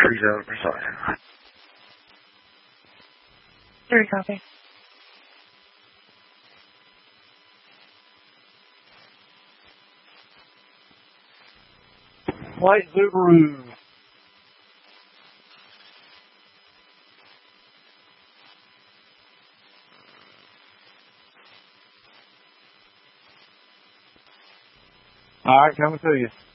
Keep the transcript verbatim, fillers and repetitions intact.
three zero precise. Three copy. White Subaru. All right, coming to you.